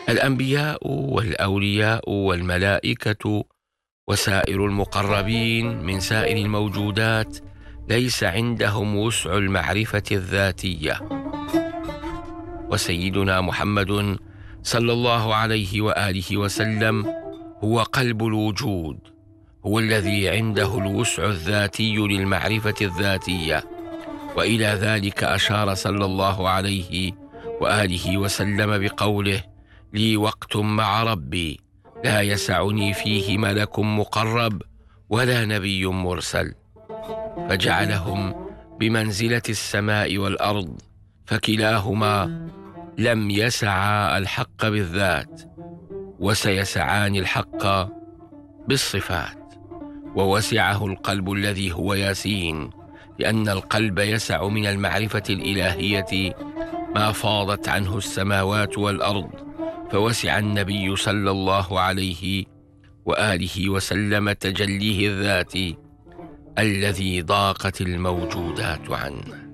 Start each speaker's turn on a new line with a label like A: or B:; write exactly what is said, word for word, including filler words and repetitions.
A: الأنبياء والأولياء والملائكة وسائر المقربين من سائر الموجودات ليس عندهم وسع المعرفة الذاتية، وسيدنا محمد صلى الله عليه وآله وسلم هو قلب الوجود، هو الذي عنده الوسع الذاتي للمعرفة الذاتية. وإلى ذلك أشار صلى الله عليه وآله وسلم بقوله: لي وقت مع ربي لا يسعني فيه ملك مقرب ولا نبي مرسل، فجعلهم بمنزلة السماء والأرض، فكلاهما لم يسعا الحق بالذات، وسيسعان الحق بالصفات. ووسعه القلب الذي هو ياسين، لأن القلب يسع من المعرفة الإلهية ما فاضت عنه السماوات والأرض، فوسع النبي صلى الله عليه وآله وسلم تجليه الذاتي الذي ضاقت الموجودات عنه.